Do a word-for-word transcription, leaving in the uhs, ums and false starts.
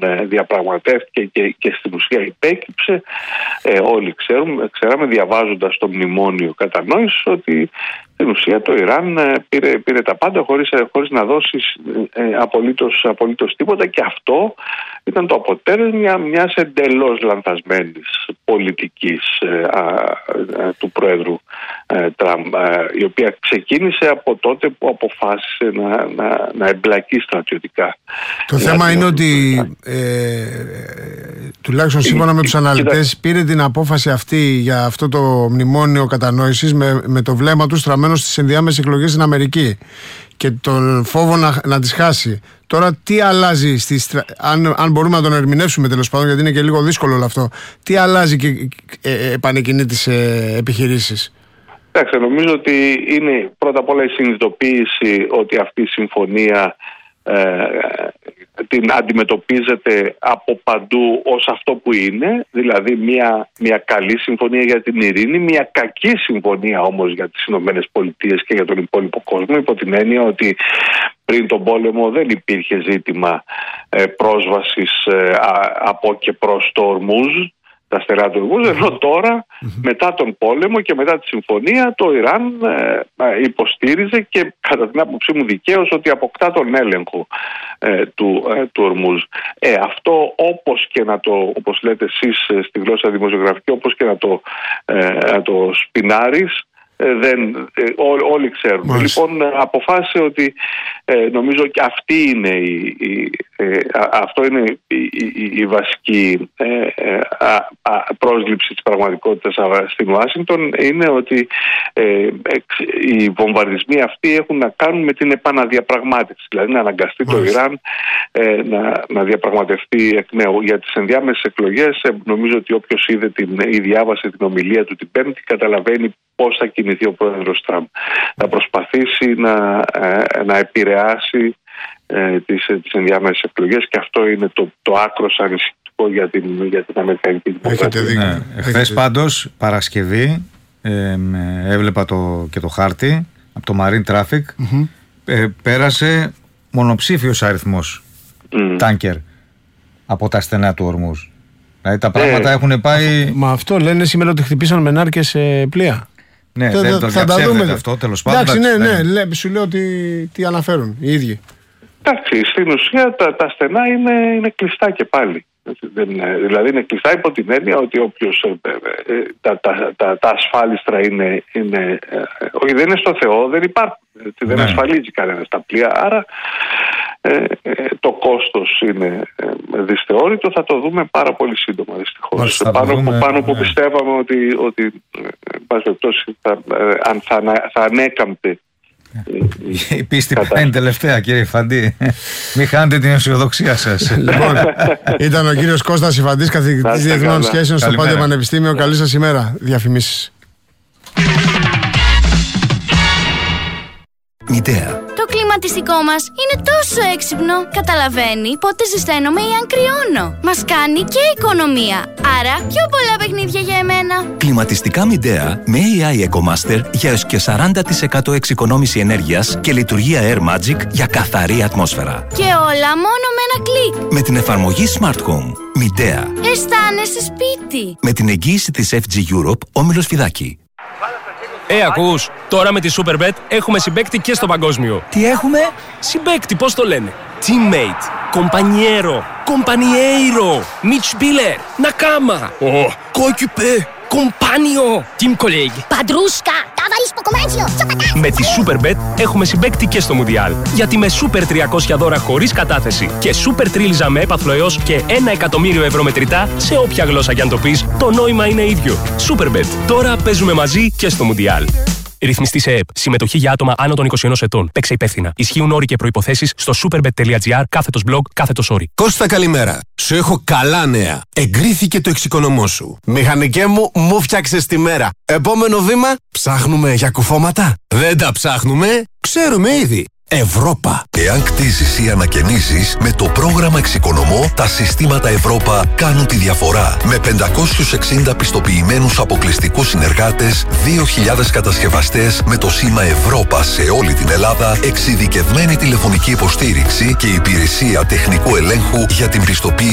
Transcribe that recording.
ε, διαπραγματεύτηκε και, και στην ουσία υπέκυψε. Ε, όλοι ξέρουμε, ξέραμε διαβάζοντας το μνημόνιο κατανόησης ότι στην ουσία το Ιράν πήρε, πήρε τα πάντα χωρίς, χωρίς να δώσει ε, απολύτως, απολύτως τίποτα, και αυτό ήταν το αποτέλεσμα μιας εντελώς λανθασμένης πολιτικής ε, α, α, του Πρόεδρου ε, Τραμπ, ε, η οποία ξεκίνησε από τότε που αποφάσισε να, να, να εμπλακεί στρατιωτικά. Το θέμα είναι ότι ε, τουλάχιστον σύμφωνα με τους αναλυτές πήρε την απόφαση αυτή για αυτό το μνημόνιο κατανόησης με, με το βλέμμα του στραμμένο στις ενδιάμεσες εκλογές στην Αμερική και τον φόβο να, να τις χάσει. Τώρα τι αλλάζει, στις, αν, αν μπορούμε να τον ερμηνεύσουμε τέλος πάντων, γιατί είναι και λίγο δύσκολο όλο αυτό, τι αλλάζει και ε, ε, επανεκκινεί τις ε, επιχειρήσεις? Εντάξει, νομίζω ότι είναι πρώτα απ' όλα η συνειδητοποίηση ότι αυτή η συμφωνία ε, την αντιμετωπίζεται από παντού ως αυτό που είναι, δηλαδή μια, μια καλή συμφωνία για την ειρήνη, μια κακή συμφωνία όμως για τις Ηνωμένες Πολιτείες και για τον υπόλοιπο κόσμο, υπό την έννοια ότι πριν τον πόλεμο δεν υπήρχε ζήτημα ε, πρόσβασης ε, α, από και προς το Ορμούζ, τα στερεά του Ορμούζ, ενώ τώρα mm-hmm. μετά τον πόλεμο και μετά τη συμφωνία το Ιράν ε, υποστήριζε και κατά την άποψή μου δικαίως ότι αποκτά τον έλεγχο ε, του, ε, του Ορμούζ. Ε, αυτό όπως και να το, όπως λέτε εσείς στη γλώσσα δημοσιογραφική, όπως και να το, ε, να το σπινάρεις, δεν, ό, όλοι ξέρουν. Μάλιστα. Λοιπόν, αποφάσισε ότι ε, νομίζω και αυτή είναι η, η, ε, αυτό είναι η, η, η βασική ε, ε, α, α, πρόσληψη της πραγματικότητας στην Ουάσιγκτον, είναι ότι ε, εξ, οι βομβαρδισμοί αυτοί έχουν να κάνουν με την επαναδιαπραγμάτευση, δηλαδή να αναγκαστεί Μάλιστα. το Ιράν ε, να, να διαπραγματευτεί εκ νέου. Για τις ενδιάμεσες εκλογές ε, νομίζω ότι όποιος είδε την, ή διάβασε την ομιλία του την Πέμπτη καταλαβαίνει πώς θα κινηθεί ο πρόεδρος Τραμπ. Θα προσπαθήσει να, ε, να επηρεάσει ε, τις, τις ενδιάμεσες εκλογές, και αυτό είναι το, το άκρος ανησυχητικό για την, για την Αμερικανική Δημοκρατία. Ναι. Χθες πάντως, Παρασκευή, ε, έβλεπα το, και το χάρτη από το Marine Traffic, mm-hmm. ε, πέρασε μονοψήφιος αριθμός mm. τάνκερ από τα στενά του Ορμούζ. Δηλαδή τα πράγματα ε, έχουν πάει... Μα αυτό λένε σήμερα ότι χτυπήσαν με νάρκες σε πλοία. Ναι, δεν, δεν το διαψεύδεται αυτό, τέλος πάντων. Εντάξει, ναι, ναι, ναι, ναι, σου λέω ότι τι αναφέρουν οι ίδιοι. Εντάξει, στην ουσία τα, τα στενά είναι, είναι κλειστά και πάλι. Δεν, δηλαδή είναι κλειστά υπό την έννοια ότι όποιος ε, ε, τα, τα, τα, τα ασφάλιστρα είναι, είναι ε, όχι, δεν είναι στο Θεό, δεν υπάρχουν, δεν ναι. ασφαλίζει κανένας τα πλοία, άρα ε, ε, το κόστος είναι ε, δυσθεώρητο. Θα το δούμε πάρα πολύ σύντομα, δυστυχώς. Πάνω, δούμε, πάνω που ναι. πιστεύαμε ότι, ότι ε, πάση περιπτώσει, θα, ε, αν θα, θα ανέκαμπτε. Η πίστη είναι τελευταία, κύριε Φαντή. Μην χάνετε την αισιοδοξία σας. Λοιπόν, ήταν ο κύριος Κώστας Ιφαντής, καθηγητής διεθνών σχέσεων στο Πάντιο Πανεπιστήμιο. Καλή σας ημέρα. Διαφημίσεις. Μητέα. Το κλιματιστικό μας είναι τόσο έξυπνο. Καταλαβαίνει πότε ζεσταίνομαι ή αν κρυώνω. Μας κάνει και οικονομία. Άρα πιο πολλά παιχνίδια για εμένα. Κλιματιστικά Μητέα με έι άι EcoMaster για έως και σαράντα τοις εκατό εξοικονόμηση ενέργειας και λειτουργία Air Magic για καθαρή ατμόσφαιρα. Και όλα μόνο με ένα κλικ. Με την εφαρμογή Smart Home. Μητέα. Αισθάνεσαι σπίτι. Με την εγγύηση της εφ τζι Europe, Όμιλος Φιδάκη. Ε, ακούς, τώρα με τη Superbet έχουμε συμπαίκτη και στο παγκόσμιο. Τι έχουμε? Συμπαίκτη, πώς το λένε? Teammate, compañero, compañeiro, Mitspieler, Nakama, oh, Coequipe, Compagno, Team Colleague, Padrusca, ταβαλίς ποκομάντσιο, με τη Superbet έχουμε συμπαίκτη και στο Μουντιάλ. Γιατί με Super τριακόσια δώρα χωρίς κατάθεση και Super τρίλιζα με έπαθλο έως και ένα εκατομμύριο ευρώ μετρητά, σε όποια γλώσσα κι αν το πεις, το νόημα είναι ίδιο. Superbet. Τώρα παίζουμε μαζί και στο Μουντιάλ. Ρυθμιστή σε ΕΕΠ. Συμμετοχή για άτομα άνω των είκοσι ενός ετών. Παίξε υπεύθυνα. Ισχύουν όροι και προϋποθέσεις στο superbet.gr κάθετος blog κάθετος όροι. Κώστα, καλημέρα. Σου έχω καλά νέα. Εγκρίθηκε το εξοικονομώ σου. Μηχανικέ μου, μου φτιάξες τη μέρα. Επόμενο βήμα, ψάχνουμε για κουφώματα. Δεν τα ψάχνουμε, ξέρουμε ήδη. Ευρώπα. Εάν κτίζεις ή ανακαινήσεις, με το πρόγραμμα Εξοικονομώ, τα συστήματα Ευρώπα κάνουν τη διαφορά. Με πεντακόσιους εξήντα πιστοποιημένους αποκλειστικούς συνεργάτες, δύο χιλιάδες κατασκευαστές με το σήμα Ευρώπα σε όλη την Ελλάδα, εξειδικευμένη τηλεφωνική υποστήριξη και υπηρεσία τεχνικού ελέγχου για την πιστοποίηση